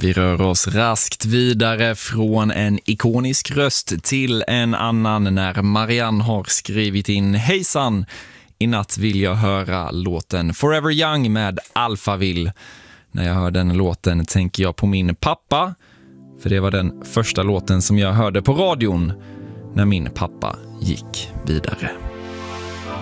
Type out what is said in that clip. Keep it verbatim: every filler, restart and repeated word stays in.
Vi rör oss raskt vidare från en ikonisk röst till en annan när Marianne har skrivit in: Hejsan, i natt vill jag höra låten Forever Young med Alphaville. När jag hör den låten tänker jag på min pappa, för det var den första låten som jag hörde på radion när min pappa gick vidare.